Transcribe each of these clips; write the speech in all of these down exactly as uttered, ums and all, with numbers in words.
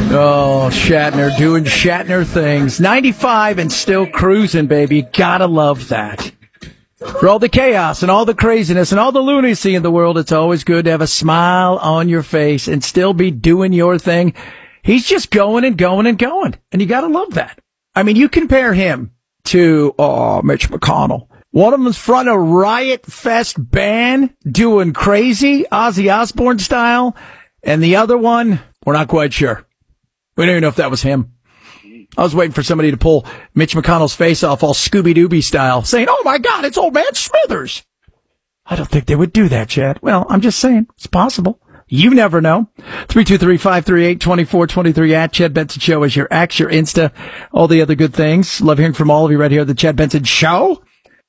Oh, Shatner doing Shatner things. ninety-five and still cruising, baby. Gotta love that. For all the chaos and all the craziness and all the lunacy in the world, it's always good to have a smile on your face and still be doing your thing. He's just going and going and going. And you gotta love that. I mean, you compare him to, oh, Mitch McConnell. One of them's fronting a Riot Fest band doing crazy, Ozzy Osbourne style. And the other one, we're not quite sure. We don't even know if that was him. I was waiting for somebody to pull Mitch McConnell's face off all Scooby-Dooby style, saying, oh, my God, it's old man Smithers. I don't think they would do that, Chad. Well, I'm just saying, it's possible. You never know. three two three, five three eight, two four two three at Chad Benson Show is your X, your Insta, all the other good things. Love hearing from all of you right here at the Chad Benson Show.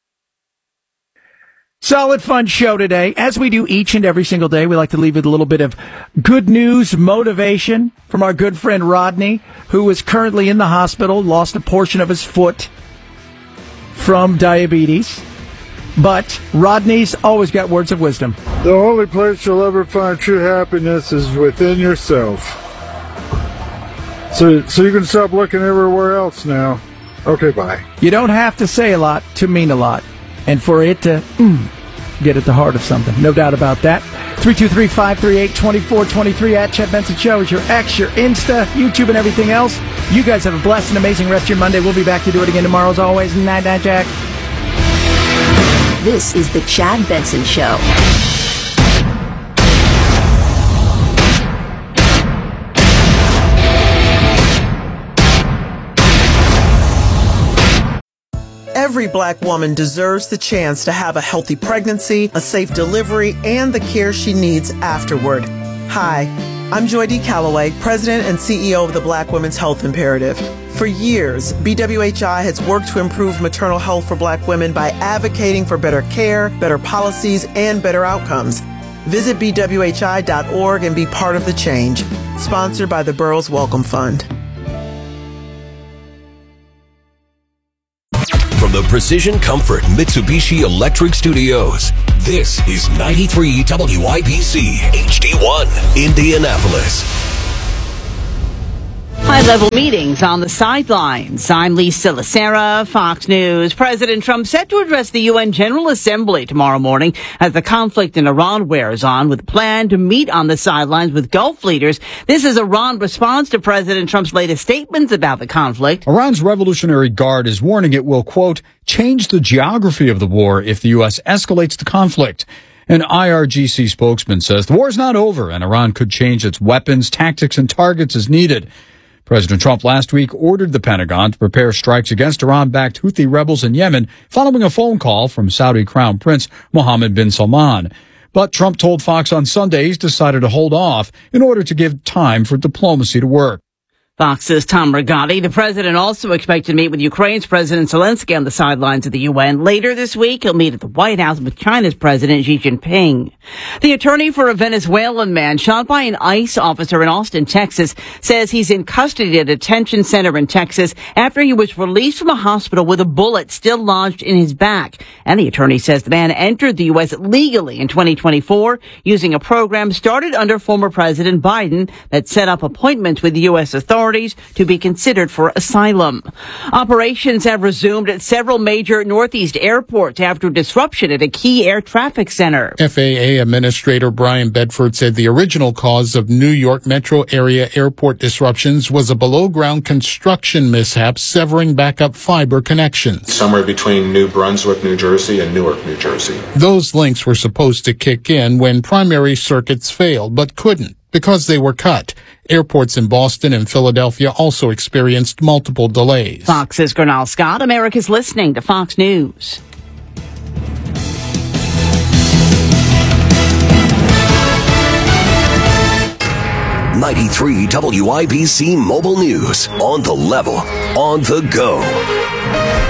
Solid, fun show today. As we do each and every single day, we like to leave with a little bit of good news, motivation from our good friend Rodney, who is currently in the hospital, lost a portion of his foot from diabetes. But Rodney's always got words of wisdom. The only place you'll ever find true happiness is within yourself. So, so you can stop looking everywhere else now. Okay, bye. You don't have to say a lot to mean a lot. And for it to mm, get at the heart of something. No doubt about that. three two three, five three eight, two four two three at Chad Benson Show is your X, your Insta, YouTube, and everything else. You guys have a blessed and amazing rest of your Monday. We'll be back to do it again tomorrow as always. Night, night, Jack. This is the Chad Benson Show. Every black woman deserves the chance to have a healthy pregnancy, a safe delivery, and the care she needs afterward. Hi, I'm Joy D. Calloway, President and C E O of the Black Women's Health Imperative. For years, B W H I has worked to improve maternal health for black women by advocating for better care, better policies, and better outcomes. Visit B W H I dot org and be part of the change. Sponsored by the Burroughs Welcome Fund. From the Precision Comfort Mitsubishi Electric Studios, this is ninety-three W I B C H D one, Indianapolis. High-level meetings on the sidelines. I'm Lisa Lacera, Fox News. President Trump set to address the U N General Assembly tomorrow morning as the conflict in Iran wears on, with a plan to meet on the sidelines with Gulf leaders. This is Iran's response to President Trump's latest statements about the conflict. Iran's Revolutionary Guard is warning it will, quote, change the geography of the war if the U S escalates the conflict. An I R G C spokesman says the war is not over and Iran could change its weapons, tactics, and targets as needed. President Trump last week ordered the Pentagon to prepare strikes against Iran-backed Houthi rebels in Yemen following a phone call from Saudi Crown Prince Mohammed bin Salman. But Trump told Fox on Sunday he's decided to hold off in order to give time for diplomacy to work. Fox's Tom Rigotti. The president also expected to meet with Ukraine's President Zelensky on the sidelines of the U N. Later this week, he'll meet at the White House with China's President Xi Jinping. The attorney for a Venezuelan man shot by an ICE officer in Austin, Texas, says he's in custody at a detention center in Texas after he was released from a hospital with a bullet still lodged in his back. And the attorney says the man entered the U S legally in twenty twenty-four using a program started under former President Biden that set up appointments with U S authorities to be considered for asylum. Operations have resumed at several major Northeast airports after disruption at a key air traffic center. F A A Administrator Brian Bedford said the original cause of New York metro area airport disruptions was a below-ground construction mishap severing backup fiber connections. Somewhere between New Brunswick, New Jersey and Newark, New Jersey. Those links were supposed to kick in when primary circuits failed, but couldn't because they were cut. Airports in Boston and Philadelphia also experienced multiple delays. Fox's Gernal Scott. America's listening to Fox News. ninety-three W I B C Mobile News. On the level, on the go.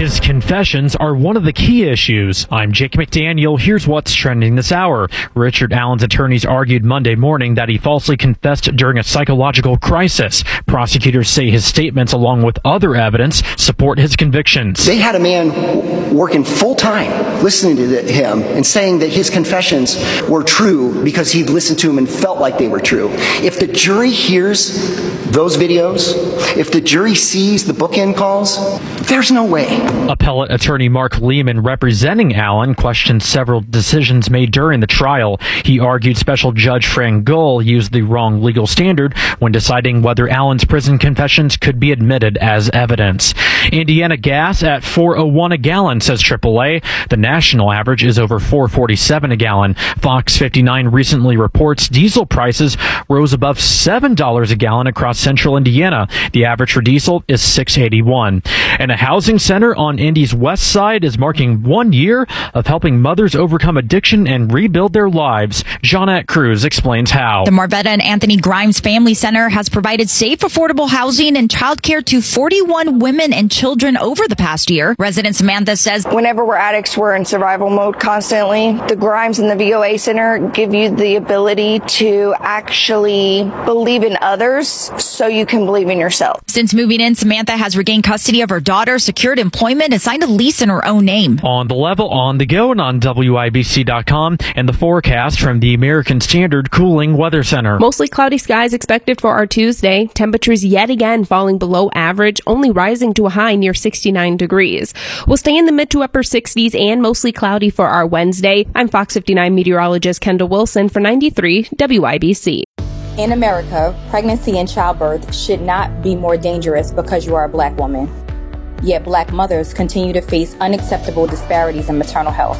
His confessions are one of the key issues. I'm Jake McDaniel. Here's what's trending this hour. Richard Allen's attorneys argued Monday morning that he falsely confessed during a psychological crisis. Prosecutors say his statements, along with other evidence, support his convictions. They had a man working full-time, listening to him and saying that his confessions were true because he'd listened to them and felt like they were true. If the jury hears those videos, if the jury sees the bookend calls, there's no way. Appellate attorney Mark Lehman, representing Allen, questioned several decisions made during the trial. He argued Special Judge Fran Gull used the wrong legal standard when deciding whether Allen's prison confessions could be admitted as evidence. Indiana gas at four oh one a gallon, says triple A. The national average is over four forty-seven a gallon. Fox fifty-nine recently reports diesel prices rose above seven dollars a gallon across central Indiana. The average for diesel is six eighty-one. And a housing center on Indy's west side is marking one year of helping mothers overcome addiction and rebuild their lives. Jeanette Cruz explains how. The Marvetta and Anthony Grimes Family Center has provided safe, affordable housing and childcare to forty-one women and children over the past year. Resident Samantha says, whenever we're addicts, we're in survival mode constantly. The Grimes and the V O A Center give you the ability to actually believe in others so you can believe in yourself. Since moving in, Samantha has regained custody of her daughter, secured employment, and signed a lease in her own name. On the level, on the go, and on W I B C dot com, and the forecast from the American Standard Cooling Weather Center. Mostly cloudy skies expected for our Tuesday. Temperatures yet again falling below average, only rising to a high near sixty-nine degrees. We'll stay in the mid to upper sixties and mostly cloudy for our Wednesday. I'm Fox fifty-nine meteorologist Kendall Wilson for ninety-three W I B C. In America, pregnancy and childbirth should not be more dangerous because you are a black woman. Yet black mothers continue to face unacceptable disparities in maternal health.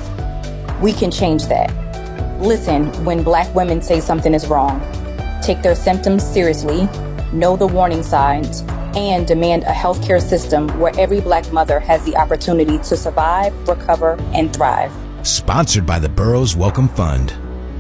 We can change that. Listen when black women say something is wrong. Take their symptoms seriously, know the warning signs, and demand a healthcare system where every black mother has the opportunity to survive, recover, and thrive. Sponsored by the Burroughs Welcome Fund.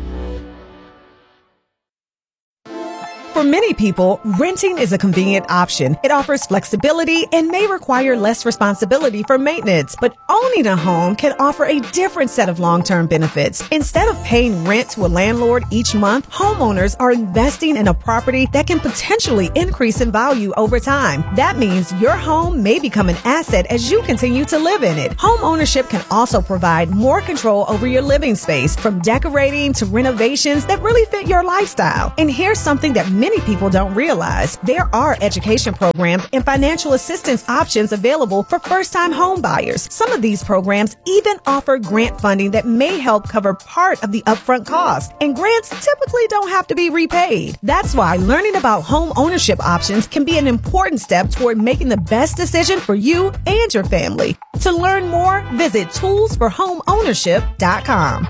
For many people, renting is a convenient option. It offers flexibility and may require less responsibility for maintenance. But owning a home can offer a different set of long-term benefits. Instead of paying rent to a landlord each month, homeowners are investing in a property that can potentially increase in value over time. That means your home may become an asset as you continue to live in it. Home ownership can also provide more control over your living space, from decorating to renovations that really fit your lifestyle. And here's something that many people don't realize. There are education programs and financial assistance options available for first-time home buyers. Some of these programs even offer grant funding that may help cover part of the upfront cost. And grants typically don't have to be repaid. That's why learning about home ownership options can be an important step toward making the best decision for you and your family. To learn more, visit tools for home ownership dot com.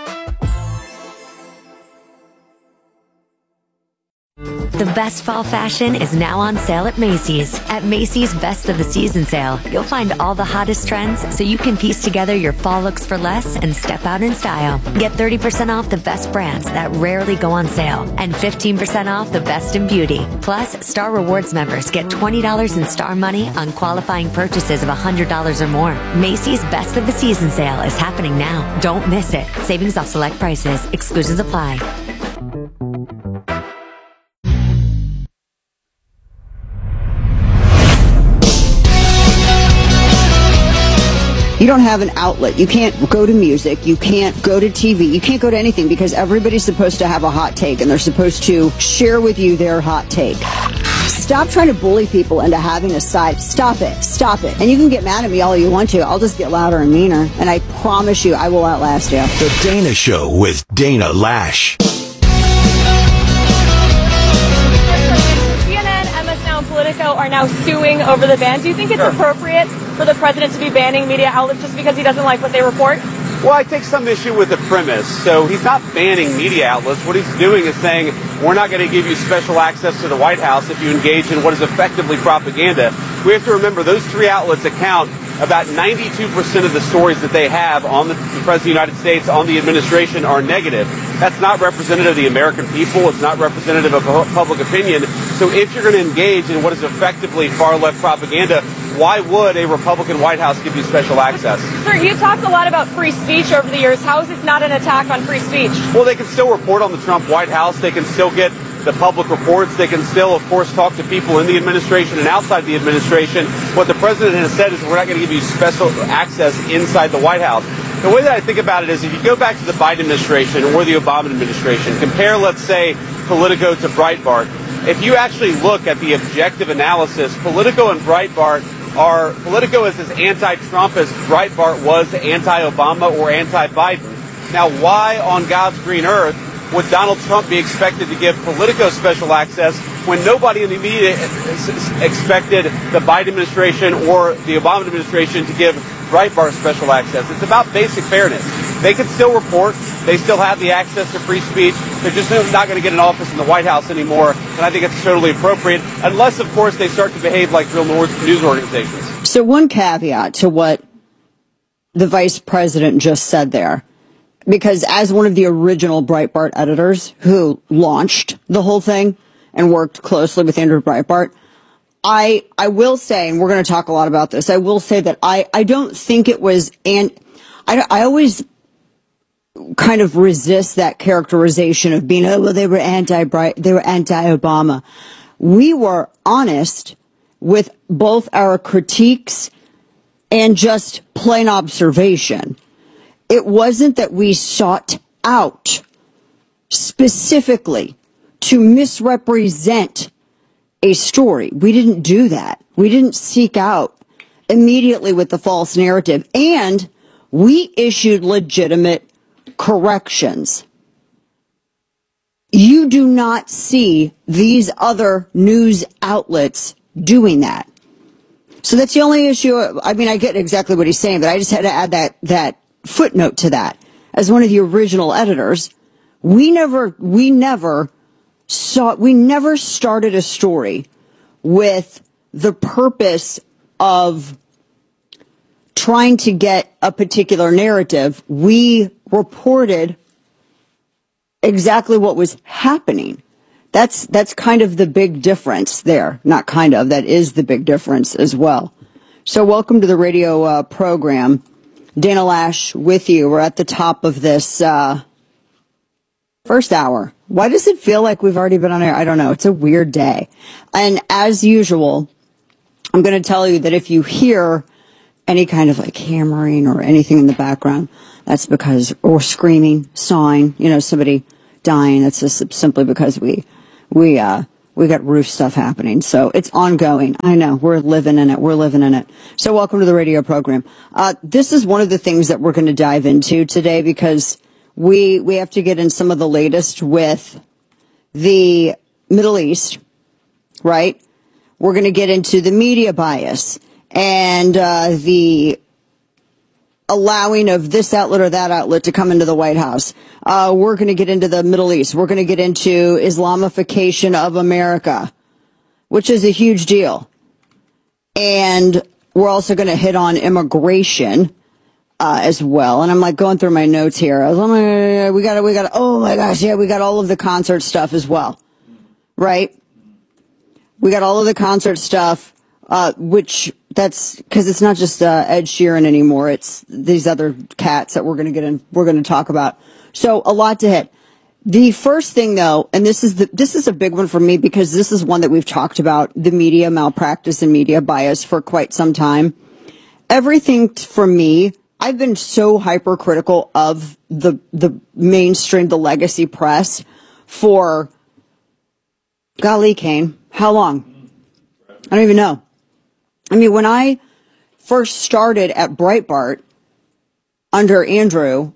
The best fall fashion is now on sale at Macy's. At Macy's Best of the Season sale, you'll find all the hottest trends so you can piece together your fall looks for less and step out in style. Get thirty percent off the best brands that rarely go on sale and fifteen percent off the best in beauty. Plus, Star Rewards members get twenty dollars in Star Money on qualifying purchases of one hundred dollars or more. Macy's Best of the Season sale is happening now. Don't miss it. Savings off select prices. Exclusions apply. You don't have an outlet. You can't go to music. You can't go to T V. You can't go to anything because everybody's supposed to have a hot take and they're supposed to share with you their hot take. Stop trying to bully people into having a side. Stop it. Stop it. And you can get mad at me all you want to. I'll just get louder and meaner. And I promise you, I will outlast you. The Dana Show with Dana Lash. C N N, M S N, and Politico are now suing over the ban. Do you think it's sure. appropriate for the president to be banning media outlets just because he doesn't like what they report? Well, I take some issue with the premise. So he's not banning media outlets. What he's doing is saying, we're not going to give you special access to the White House if you engage in what is effectively propaganda. We have to remember those three outlets account about ninety-two percent of the stories that they have on the, the President of the United States, on the administration, are negative. That's not representative of the American people. It's not representative of public opinion. So if you're going to engage in what is effectively far-left propaganda, why would a Republican White House give you special access? Sir, you talked a lot about free speech over the years. How is this not an attack on free speech? Well, they can still report on the Trump White House. They can still get the public reports. They can still, of course, talk to people in the administration and outside the administration. What the president has said is we're not going to give you special access inside the White House. The way that I think about it is if you go back to the Biden administration or the Obama administration, compare, let's say, Politico to Breitbart. If you actually look at the objective analysis, Politico and Breitbart are, Politico is as anti-Trump as Breitbart was anti-Obama or anti-Biden. Now, why on God's green earth would Donald Trump be expected to give Politico special access when nobody in the media expected the Biden administration or the Obama administration to give Breitbart special access? It's about basic fairness. They can still report. They still have the access to free speech. They're just not going to get an office in the White House anymore, and I think it's totally appropriate, unless, of course, they start to behave like real news organizations. So one caveat to what the vice president just said there, because as one of the original Breitbart editors who launched the whole thing and worked closely with Andrew Breitbart, I I will say, and we're going to talk a lot about this, I will say that I, I don't think it was, and I, I always kind of resist that characterization of being, oh, well, they were anti they were anti-Obama. We were honest with both our critiques and just plain observation. It wasn't that we sought out specifically to misrepresent a story. We didn't do that. We didn't seek out immediately with the false narrative. And we issued legitimate corrections. You do not see these other news outlets doing that. So that's the only issue. I mean, I get exactly what he's saying, but I just had to add that, that footnote to that. As one of the original editors, we never, we never saw, we never started a story with the purpose of trying to get a particular narrative. We reported exactly what was happening. That's, that's kind of the big difference there. Not kind of, that is the big difference as well. So welcome to the radio uh, program. Dana Lash with you. We're at the top of this uh, first hour. Why does it feel like we've already been on air? I don't know. It's a weird day. And as usual, I'm going to tell you that if you hear any kind of like hammering or anything in the background, that's because, or screaming, sawing, you know, somebody dying, that's just simply because we, we, uh, we got roof stuff happening. So it's ongoing. I know. We're living in it. We're living in it. So welcome to the radio program. Uh, this is one of the things that we're going to dive into today because we, we have to get in some of the latest with the Middle East, right? We're going to get into the media bias and, uh, the allowing of this outlet or that outlet to come into the White House. Uh, we're going to get into the Middle East. We're going to get into Islamification of America, which is a huge deal. And we're also going to hit on immigration uh, as well. And I'm like going through my notes here. I was like, oh, we got, we got, oh my gosh, yeah, we got all of the concert stuff as well, right? We got all of the concert stuff. Uh, which that's because it's not just uh, Ed Sheeran anymore. It's these other cats that we're going to get in. We're going to talk about. So a lot to hit. The first thing, though, and this is the this is a big one for me because this is one that we've talked about, the media malpractice and media bias for quite some time. Everything for me, I've been so hypercritical of the the mainstream, the legacy press for golly, Kane, how long? I don't even know. I mean, when I first started at Breitbart under Andrew,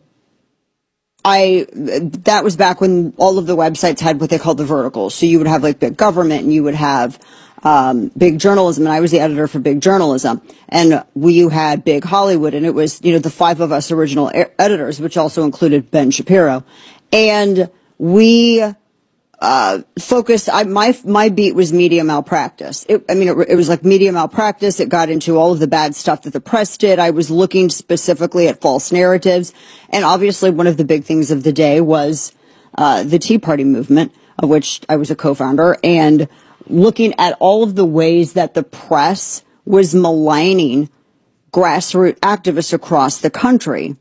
I, that was back when all of the websites had what they called the verticals. So you would have like big government and you would have, um, big journalism. And I was the editor for big journalism. And we, you had big Hollywood and it was, you know, the five of us original editors, which also included Ben Shapiro. And we uh, focused, I, my, my beat was media malpractice. It, I mean, it, it was like media malpractice. It got into all of the bad stuff that the press did. I was looking specifically at false narratives. And obviously one of the big things of the day was, uh, the Tea Party movement, of which I was a co-founder, and looking at all of the ways that the press was maligning grassroots activists across the country.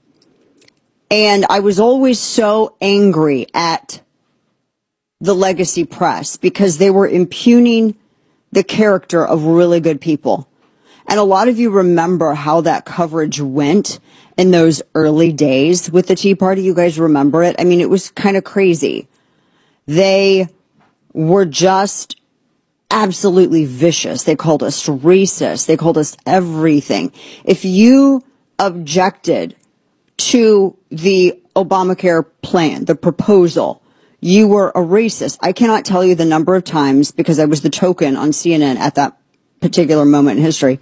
And I was always so angry at the legacy press because they were impugning the character of really good people. And a lot of you remember how that coverage went in those early days with the Tea Party. You guys remember it? I mean, it was kind of crazy. They were just absolutely vicious. They called us racist. They called us everything. If you objected to the Obamacare plan, the proposal, you were a racist. I cannot tell you the number of times, because I was the token on C N N at that particular moment in history.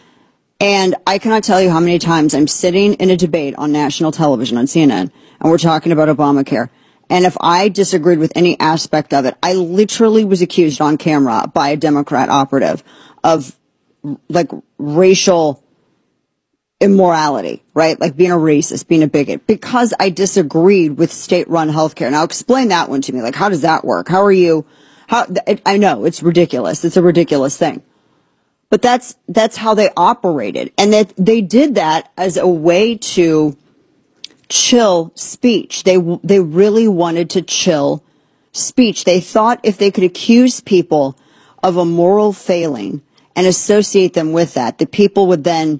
And I cannot tell you how many times I'm sitting in a debate on national television on C N N, and we're talking about Obamacare. And if I disagreed with any aspect of it, I literally was accused on camera by a Democrat operative of like racial immorality, right? Like being a racist, being a bigot, because I disagreed with state-run healthcare. Now explain that one to me. Like, how does that work? How are you? How? I know it's ridiculous. It's a ridiculous thing, but that's that's how they operated, and that they did that as a way to chill speech. They they really wanted to chill speech. They thought if they could accuse people of a moral failing and associate them with that, the people would then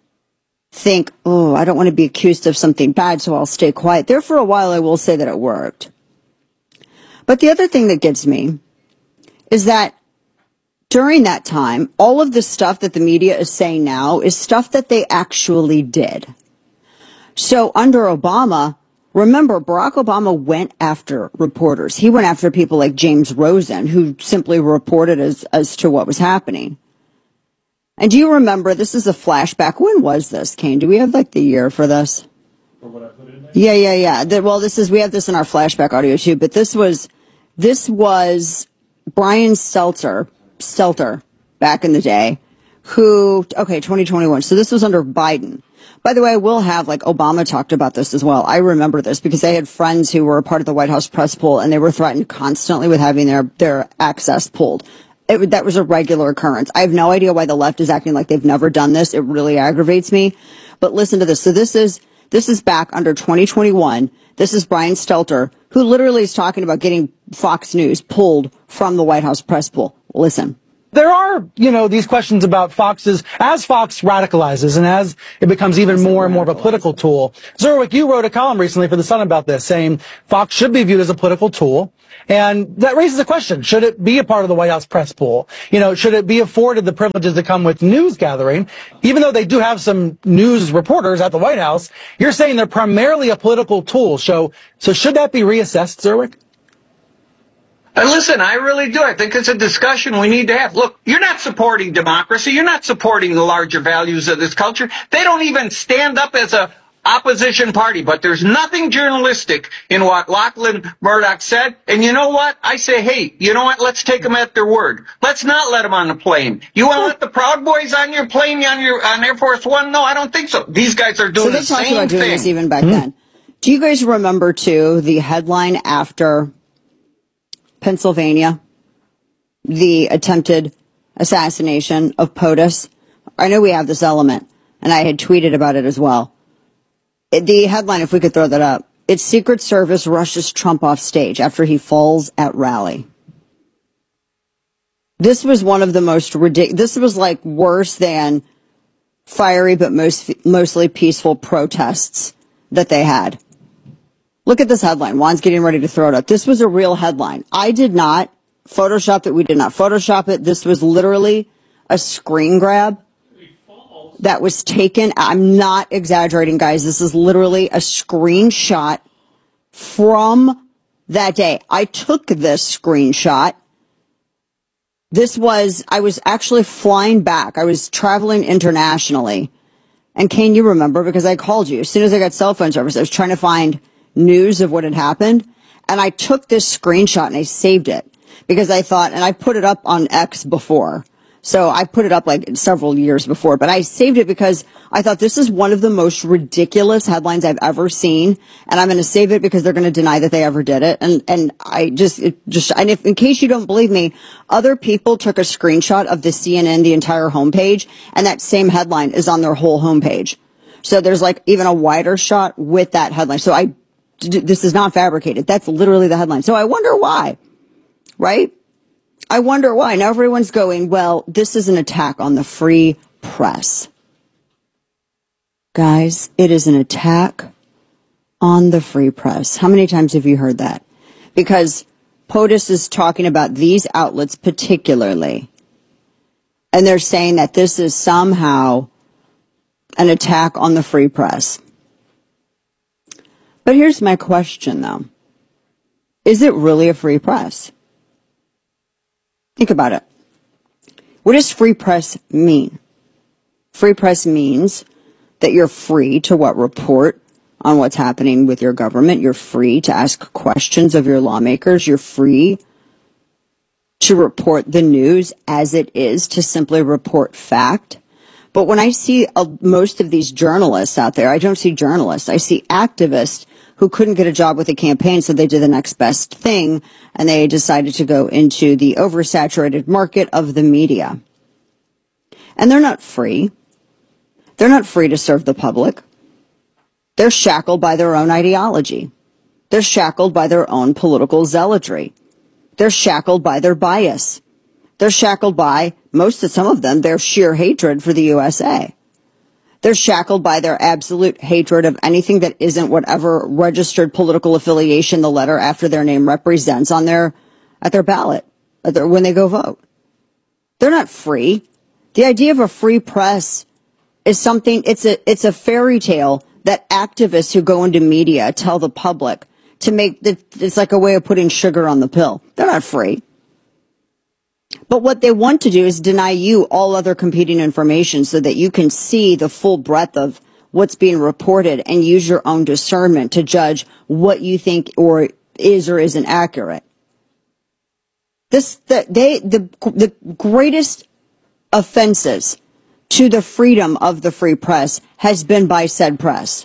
think, oh, I don't want to be accused of something bad, so I'll stay quiet. There for a while, I will say that it worked. But the other thing that gets me is that during that time, all of the stuff that the media is saying now is stuff that they actually did. So under Obama, remember, Barack Obama went after reporters. He went after people like James Rosen, who simply reported as, as to what was happening. And do you remember, this is a flashback. When was this, Kane? Do we have like the year for this? For what I put in there? Yeah, yeah, yeah. The, well, this is, we have this in our flashback audio too, but this was, this was Brian Stelter, Stelter back in the day, who, okay, twenty twenty-one. So this was under Biden. By the way, I will have, like, Obama talked about this as well. I remember this because I had friends who were a part of the White House press pool, and they were threatened constantly with having their, their access pulled. It, that was a regular occurrence. I have no idea why the left is acting like they've never done this. It really aggravates me. But listen to this. So this is, this is back under twenty twenty-one. This is Brian Stelter, who literally is talking about getting Fox News pulled from the White House press pool. Listen. There are, you know, these questions about Fox's, as Fox radicalizes and as it becomes even more and more of a political tool. Zerwick, you wrote a column recently for The Sun about this, saying Fox should be viewed as a political tool. And that raises the question, should it be a part of the White House press pool? You know, should it be afforded the privileges that come with news gathering? Even though they do have some news reporters at the White House, you're saying they're primarily a political tool. So, so should that be reassessed, Zerwick? And listen, I really do. I think it's a discussion we need to have. Look, you're not supporting democracy. You're not supporting the larger values of this culture. They don't even stand up as a opposition party, but there's nothing journalistic in what Lachlan Murdoch said. And you know what? I say, hey, you know what? Let's take them at their word. Let's not let them on the plane. You want to let the Proud Boys on your plane, on your on Air Force One? No, I don't think so. These guys are doing the same thing. So they talked about doing this even back then. Do you guys remember, too, the headline after Pennsylvania, the attempted assassination of POTUS? I know we have this element, and I had tweeted about it as well. The headline, if we could throw that up, it's Secret Service rushes Trump off stage after he falls at rally. This was one of the most ridiculous, this was like worse than fiery but most mostly peaceful protests that they had. Look at this headline. Juan's getting ready to throw it up. This was a real headline. I did not Photoshop it. We did not Photoshop it. This was literally a screen grab that was taken. I'm not exaggerating, guys. This is literally a screenshot from that day. I took this screenshot. This was, I was actually flying back. I was traveling internationally. And Kane, you remember, because I called you. As soon as I got cell phone service, I was trying to find news of what had happened. And I took this screenshot and I saved it because I thought, and I put it up on X before. So I put it up like several years before, but I saved it because I thought this is one of the most ridiculous headlines I've ever seen. And I'm going to save it because they're going to deny that they ever did it. And, and I just, it just, and if, in case you don't believe me, other people took a screenshot of the C N N, the entire homepage, and that same headline is on their whole homepage. So there's like even a wider shot with that headline. So I, this is not fabricated. That's literally the headline. So I wonder why, right? I wonder why. Now everyone's going, well, this is an attack on the free press. Guys, it is an attack on the free press. How many times have you heard that? Because POTUS is talking about these outlets particularly. And they're saying that this is somehow an attack on the free press. But here's my question, though. Is it really a free press? Think about it. What does free press mean? Free press means that you're free to what? Report on what's happening with your government. You're free to ask questions of your lawmakers. You're free to report the news as it is, to simply report fact. But when I see uh, most of these journalists out there, I don't see journalists. I see activists who couldn't get a job with a campaign, so they did the next best thing, and they decided to go into the oversaturated market of the media. And they're not free. They're not free to serve the public. They're shackled by their own ideology. They're shackled by their own political zealotry. They're shackled by their bias. They're shackled by, most of some of them, their sheer hatred for the U S A. They're shackled by their absolute hatred of anything that isn't whatever registered political affiliation the letter after their name represents on their, at their ballot, at their, when they go vote. They're not free. The idea of a free press is something, it's a, it's a fairy tale that activists who go into media tell the public to make the, it's like a way of putting sugar on the pill. They're not free. But what they want to do is deny you all other competing information so that you can see the full breadth of what's being reported and use your own discernment to judge what you think or is or isn't accurate. This, the, they, the, the greatest offenses to the freedom of the free press has been by said press.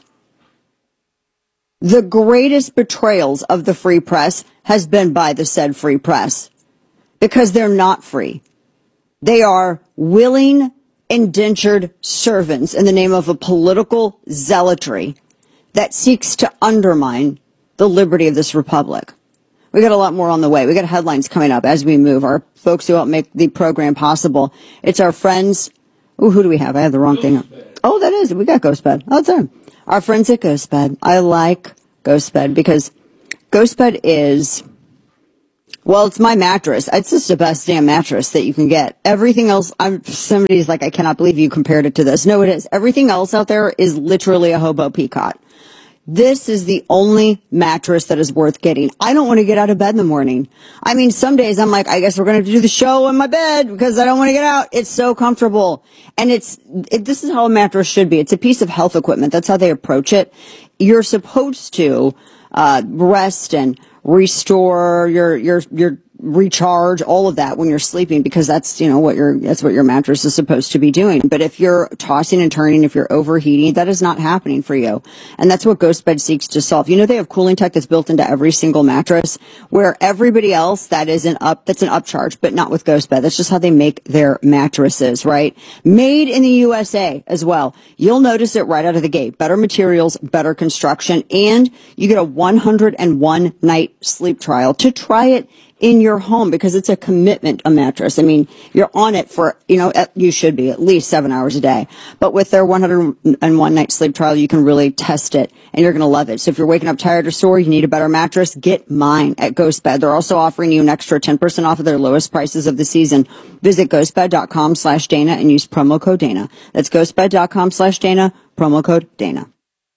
The greatest betrayals of the free press has been by the said free press. Because they're not free. They are willing, indentured servants in the name of a political zealotry that seeks to undermine the liberty of this republic. We got a lot more on the way. We got headlines coming up as we move. Our folks who help make the program possible. It's our friends. Ooh, who do we have? I have the wrong thing. Oh, that is. We got GhostBed. Oh, it's there. Our friends at GhostBed. I like GhostBed because GhostBed is... Well, it's my mattress. It's just the best damn mattress that you can get. Everything else, I'm, somebody's like, I cannot believe you compared it to this. No, it is. Everything else out there is literally a hobo peacock. This is the only mattress that is worth getting. I don't want to get out of bed in the morning. I mean, some days I'm like, I guess we're going to do the show in my bed because I don't want to get out. It's so comfortable. And it's, it, this is how a mattress should be. It's a piece of health equipment. That's how they approach it. You're supposed to, uh, rest and restore your, your, your recharge, all of that when you're sleeping, because that's, you know, what your, that's what your mattress is supposed to be doing. But if you're tossing and turning, if you're overheating, that is not happening for you. And that's what GhostBed seeks to solve. You know, they have cooling tech that's built into every single mattress, where everybody else that is an up, that's an upcharge, but not with GhostBed. That's just how they make their mattresses, right? Made in the U S A as well. You'll notice it right out of the gate. Better materials, better construction, and you get a one hundred one night sleep trial to try it in your home, because it's a commitment, a mattress. I mean, you're on it for, you know, you should be at least seven hours a day. But with their one hundred one night sleep trial, you can really test it and you're going to love it. So if you're waking up tired or sore, you need a better mattress, get mine at GhostBed. They're also offering you an extra ten percent off of their lowest prices of the season. Visit ghostbed.com slash Dana and use promo code Dana. That's ghostbed.com slash Dana, promo code Dana.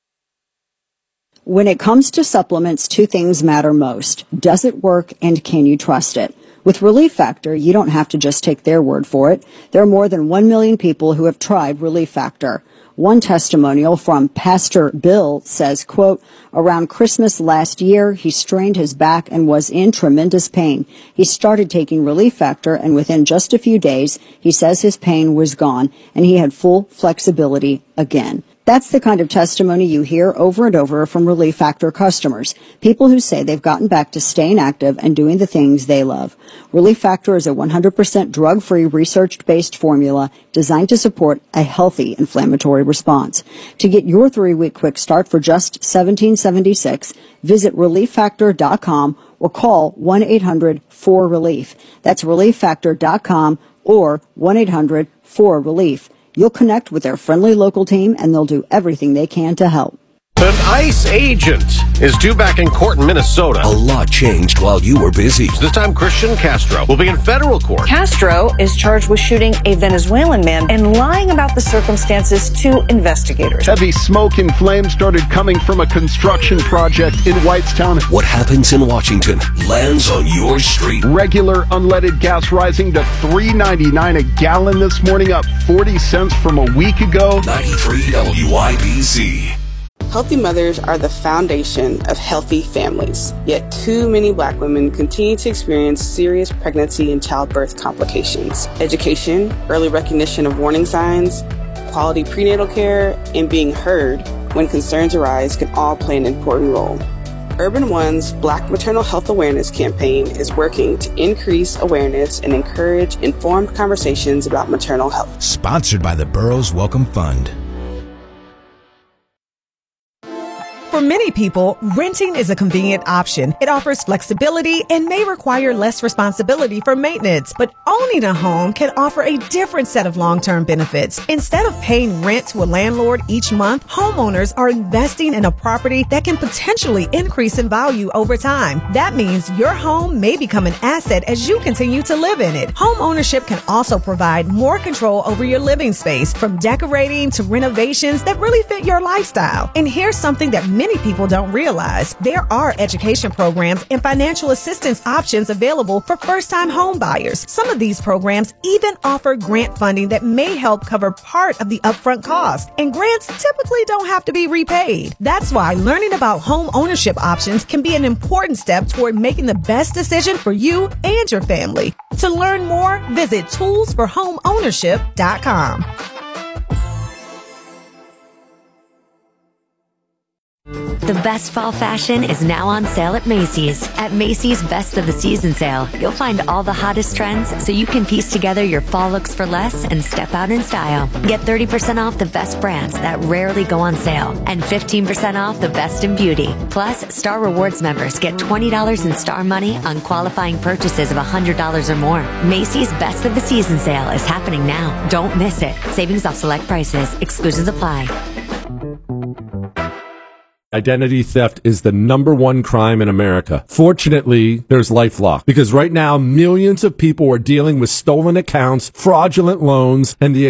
When it comes to supplements, two things matter most. Does it work and can you trust it? With Relief Factor, you don't have to just take their word for it. There are more than one million people who have tried Relief Factor. One testimonial from Pastor Bill says, quote, around Christmas last year, he strained his back and was in tremendous pain. He started taking Relief Factor, and within just a few days, he says his pain was gone and he had full flexibility again. That's the kind of testimony you hear over and over from Relief Factor customers, people who say they've gotten back to staying active and doing the things they love. Relief Factor is a one hundred percent drug-free, research-based formula designed to support a healthy inflammatory response. To get your three-week quick start for just seventeen seventy-six, visit relief factor dot com or call one eight hundred four relief. That's relief factor dot com or one eight hundred four relief. You'll connect with their friendly local team, and they'll do everything they can to help. An ICE agent is due back in court in Minnesota. A lot changed while you were busy. This time, Christian Castro will be in federal court. Castro is charged with shooting a Venezuelan man and lying about the circumstances to investigators. Heavy smoke and flames started coming from a construction project in Whitestown. What happens in Washington lands on your street. Regular unleaded gas rising to three ninety-nine a gallon this morning, up forty cents from a week ago. ninety-three W I B C. Healthy mothers are the foundation of healthy families, yet too many Black women continue to experience serious pregnancy and childbirth complications. Education, early recognition of warning signs, quality prenatal care, and being heard when concerns arise can all play an important role. Urban One's Black Maternal Health Awareness campaign is working to increase awareness and encourage informed conversations about maternal health. Sponsored by the Burroughs Welcome Fund. For many people, renting is a convenient option. It offers flexibility and may require less responsibility for maintenance. But owning a home can offer a different set of long-term benefits. Instead of paying rent to a landlord each month, homeowners are investing in a property that can potentially increase in value over time. That means your home may become an asset as you continue to live in it. Home ownership can also provide more control over your living space, from decorating to renovations that really fit your lifestyle. And here's something that many people don't realize. There are education programs and financial assistance options available for first-time home buyers. Some of these programs even offer grant funding that may help cover part of the upfront cost. And grants typically don't have to be repaid. That's why learning about home ownership options can be an important step toward making the best decision for you and your family. To learn more, visit tools for home ownership dot com. The best fall fashion is now on sale at Macy's. At Macy's Best of the Season sale, you'll find all the hottest trends so you can piece together your fall looks for less and step out in style. Get thirty percent off the best brands that rarely go on sale and fifteen percent off the best in beauty. Plus, Star Rewards members get twenty dollars in Star Money on qualifying purchases of one hundred dollars or more. Macy's Best of the Season sale is happening now. Don't miss it. Savings off select prices. Exclusions apply. Identity theft is the number one crime in America. Fortunately, there's LifeLock, because right now millions of people are dealing with stolen accounts, fraudulent loans, and the